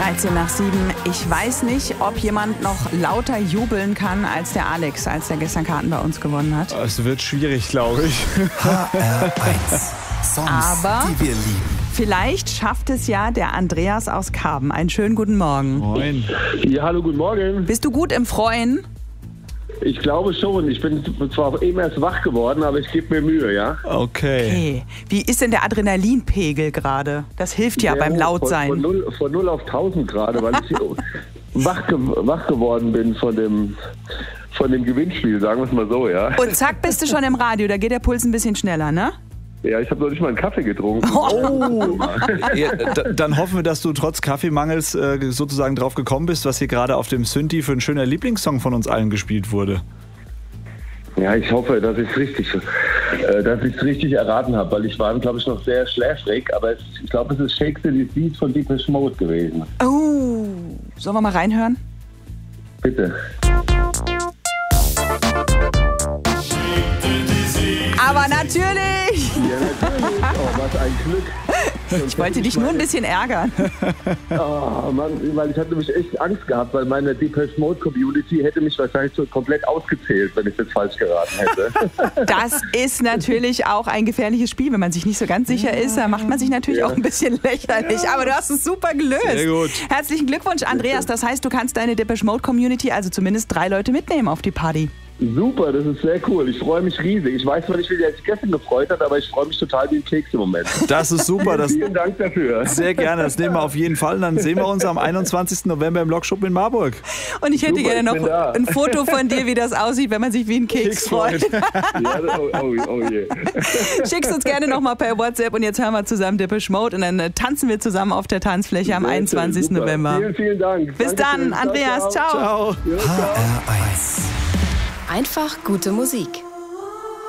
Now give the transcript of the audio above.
13 nach 7. Ich weiß nicht, ob jemand noch lauter jubeln kann als der Alex, als der gestern Karten bei uns gewonnen hat. Es wird schwierig, glaube ich. HR1. Songs, Aber die wir lieben. Vielleicht schafft es ja der Andreas aus Karben. Einen schönen guten Morgen. Moin. Ja, hallo, guten Morgen. Bist du gut im Freuen? Ich glaube schon. Ich bin zwar eben erst wach geworden, aber ich gebe mir Mühe, ja? Okay. Okay. Wie ist denn der Adrenalinpegel gerade? Das hilft ja Sehr beim hoch, Lautsein. Von 0 auf 1000 gerade, weil ich wach geworden bin von dem Gewinnspiel, sagen wir es mal so, ja? Und zack, bist du schon im Radio. Da geht der Puls ein bisschen schneller, ne? Ja, ich habe noch nicht mal einen Kaffee getrunken. Oh. Ja, dann hoffen wir, dass du trotz Kaffeemangels sozusagen drauf gekommen bist, was hier gerade auf dem Synthi für ein schöner Lieblingssong von uns allen gespielt wurde. Ja, ich hoffe, dass ich es richtig erraten habe, weil ich war, glaube ich, noch sehr schläfrig, aber ich glaube, es ist Shake the Disease von Depeche Mode gewesen. Oh. Sollen wir mal reinhören? Bitte. Aber natürlich! Ja, natürlich. Oh, was ein Glück. Ich wollte dich nur ein bisschen ärgern. Oh Mann, weil ich hatte nämlich echt Angst gehabt, weil meine Depeche Mode Community hätte mich wahrscheinlich so komplett ausgezählt, wenn ich jetzt falsch geraten hätte. Das ist natürlich auch ein gefährliches Spiel. Wenn man sich nicht so ganz sicher ist, da macht man sich natürlich auch ein bisschen lächerlich. Aber du hast es super gelöst. Sehr gut. Herzlichen Glückwunsch, Andreas. Das heißt, du kannst deine Depeche Mode Community, also zumindest 3 Leute mitnehmen auf die Party. Super, das ist sehr cool. Ich freue mich riesig. Ich weiß zwar nicht, wie der sich gestern gefreut hat, aber ich freue mich total wie ein Keks im Moment. Das ist super. Vielen Dank dafür. Sehr gerne. Das nehmen wir auf jeden Fall. Dann sehen wir uns am 21. November im Lokschuppen in Marburg. Und ich hätte Super, gerne ich noch bin da. ein Foto von dir, wie das aussieht, wenn man sich wie ein Keks freut. Ja, oh je. Schick's uns gerne nochmal per WhatsApp und jetzt hören wir zusammen Depeche Mode und dann tanzen wir zusammen auf der Tanzfläche am Sehr schön, 21. super. November. Vielen Dank. Bis dann, Dankeschön. Andreas. Ciao. Ciao. Ja, ciao. HR1. Einfach gute Musik.